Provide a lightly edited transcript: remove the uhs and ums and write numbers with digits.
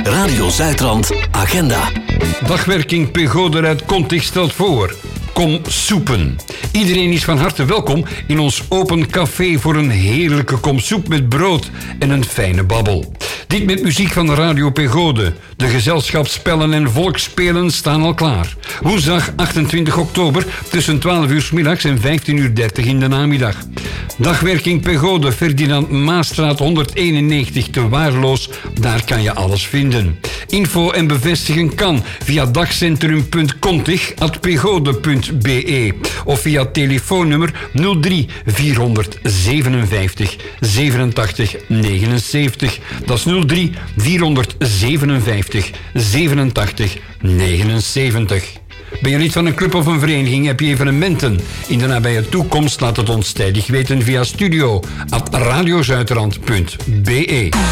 Radio Zuidrand Agenda. Dagwerking Pegode uit Kontig stelt voor: kom soepen. Iedereen is van harte welkom in ons open café voor een heerlijke kom soep met brood en een fijne babbel. Dit met muziek van Radio Pegode. De gezelschapsspellen en volksspelen staan al klaar. Woensdag 28 oktober tussen 12 uur 's middags en 15:30 in de namiddag. Dagwerking Pegode, Ferdinand Maastraat 191 te Waarloos. Daar kan je alles vinden. Info en bevestigen kan via dagcentrum.kontig@pegode.be of via telefoonnummer 03 457 87 79. Dat is 03 457 87 79. Ben je lid van een club of een vereniging? Heb je evenementen in de nabije toekomst? Laat het ons tijdig weten via studio@radiozuiderland.be.